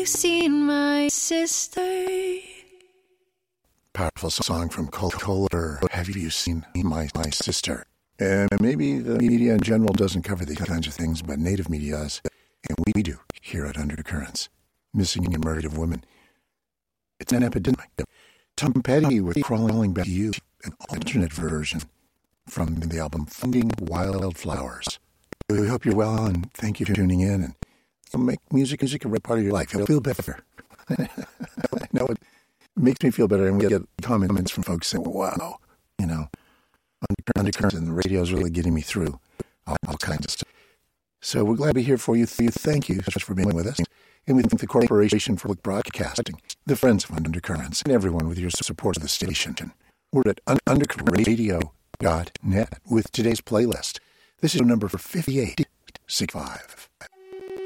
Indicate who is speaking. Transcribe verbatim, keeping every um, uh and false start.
Speaker 1: seen my sister?
Speaker 2: Powerful song from Cole Kohler. Have you seen my my sister? And maybe the media in general doesn't cover these kinds of things, but Native media does, and we do here at Undercurrents. Missing and murdered of women. It's an epidemic. Tom Petty with Crawling Back to You, an alternate version from the album Finding Wildflowers. We hope you're well, and thank you for tuning in. And you'll make music, music a real part of your life. You'll feel better. I know it makes me feel better, and we get comments from folks saying, wow, you know, Undercurrents and the radio is really getting me through all, all kinds of stuff. So we're glad to be here for you. Thank you for being with us. And we thank the Corporation for Public Broadcasting, the Friends of Undercurrents, and everyone with your support of the station. We're at undercurrent radio dot net with today's playlist. This is number fifty-eight sixty-five.